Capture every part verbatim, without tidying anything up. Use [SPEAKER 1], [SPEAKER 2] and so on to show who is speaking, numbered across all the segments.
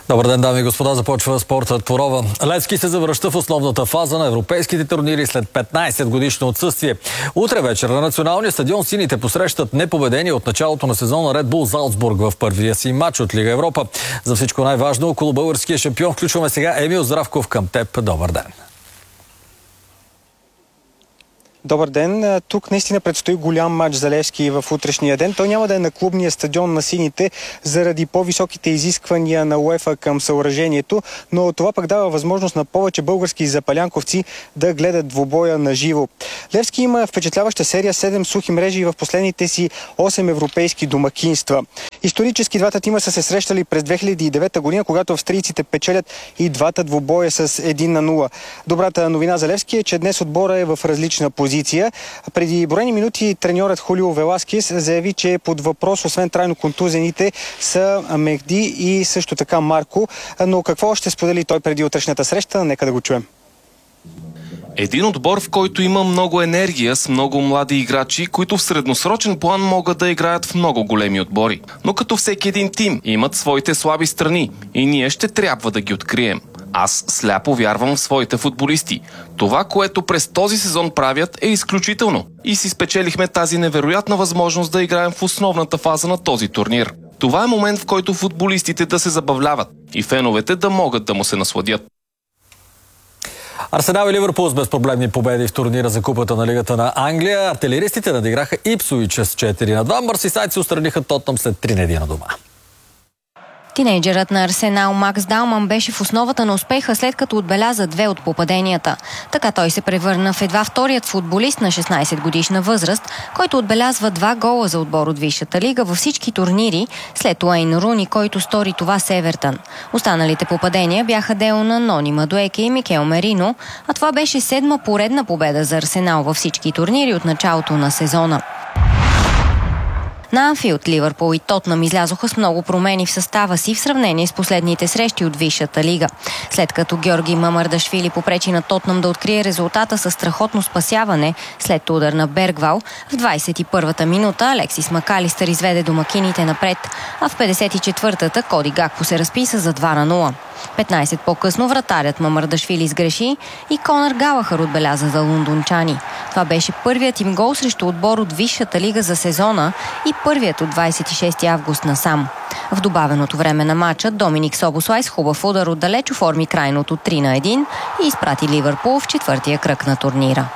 [SPEAKER 1] Добър ден, дами и господа. Започва спортът по рова. Левски се завръща в основната фаза на европейските турнири след петнайсет годишно отсъствие. Утре вечер на националния стадион сините посрещат непобедени от началото на сезона Ред Бул Залцбург в първия си матч от Лига Европа. За всичко най-важно около българския шампион включваме сега Емил Здравков към теб. Добър ден.
[SPEAKER 2] Добър ден. Тук наистина предстои голям матч за Левски в утрешния ден. Той няма да е на клубния стадион на сините заради по-високите изисквания на УЕФА към съоръжението, но това пък дава възможност на повече български запалянковци да гледат двубоя на живо. Левски има впечатляваща серия седем сухи мрежи в последните си осем европейски домакинства. Исторически двата тима са се срещали през две хиляди и девета година, когато австрийците печелят и двата двубоя с едно на нула. Добрата новина за Левски е, че днес отбора е в различна позиция. Преди броени минути треньорът Хулио Веласкес заяви, че под въпрос, освен трайно контузените, са Мехди и също така Марко. Но какво ще сподели той преди утрешната среща? Нека да го чуем.
[SPEAKER 3] Един отбор, в който има много енергия, с много млади играчи, които в средносрочен план могат да играят в много големи отбори. Но като всеки един тим имат своите слаби страни и ние ще трябва да ги открием. Аз сляпо вярвам в своите футболисти. Това, което през този сезон правят, е изключително. И си спечелихме тази невероятна възможност да играем в основната фаза на този турнир. Това е момент, в който футболистите да се забавляват и феновете да могат да му се насладят.
[SPEAKER 1] Арсенал и Ливърпул с безпроблемни победи в турнира за купата на Лигата на Англия. Артилеристите надиграха Ипсуич с четири на два. Мърсисайдци отстраниха Тотнъм след три на едно дома.
[SPEAKER 4] Тинейджерът на Арсенал Макс Далман беше в основата на успеха, след като отбеляза две от попаденията. Така той се превърна в едва вторият футболист на шестнайсет годишна възраст, който отбелязва два гола за отбор от Висшата лига във всички турнири, след Уейн Руни, който стори това с Евертън. Останалите попадения бяха дело на Нони Мадуеке и Микел Мерино, а това беше седма поредна победа за Арсенал във всички турнири от началото на сезона. На Анфилд Ливърпул и Тотнъм излязоха с много промени в състава си в сравнение с последните срещи от Висшата лига. След като Георги Мамардашвили попречи на Тотнъм да открие резултата със страхотно спасяване след удар на Бергвал, в двайсет и първата минута Алексис Макалистър изведе домакините напред, а в петдесет и четвъртата Коди Гакпо се разписа за два на нула. петнайсет по-късно вратарят Мамардашвили сгреши и Конър Галахър отбеляза за лондончани. Това беше първият им гол срещу отбор от Висшата лига за сезона и първият от двайсет и шести август насам. В добавеното време на матча Доминик Собослай с хубав удар отдалеч оформи крайното три на едно и изпрати Ливърпул в четвъртия кръг на турнира.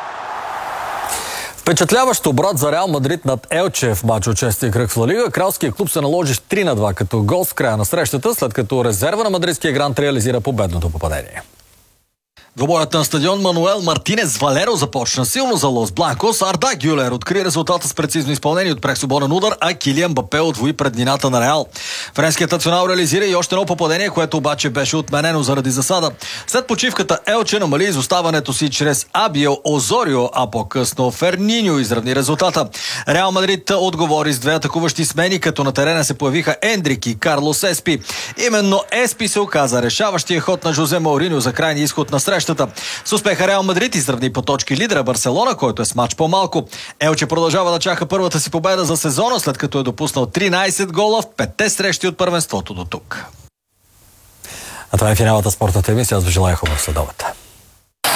[SPEAKER 1] Впечатляващ обрат за Реал Мадрид над Елче в матч от шестия кръг в Ла Лига. Кралският клуб се наложи три на два като гол в края на срещата, след като резерва на мадридския грант реализира победното попадение. Двобоят на стадион Мануел Мартинес Валеро започна силно за Лос Бланкос. Арда Гюлер откри резултата с прецизно изпълнение от пресвободен удар, а Килиан Мбапе отвои преднината на Реал. Френският национал реализира и още едно попадение, което обаче беше отменено заради засада. След почивката Елче намали изоставането си чрез Абиел Озорио, а по-късно Ферниньо изравни резултата. Реал Мадрид отговори с две атакуващи смени, като на терена се появиха Ендрик и Карлос Еспи. Именно Еспи се оказа решаващия ход на Жозе Мауриньо за крайния изход на срещата. С успеха Реал Мадрид изравни по точки лидера Барселона, който е с мач по-малко. Елче продължава да чака първата си победа за сезона, след като е допуснал тринайсет гола в петте срещи от първенството до тук. А това е финалната спортната емисия. Аз ви желая хубав следобед.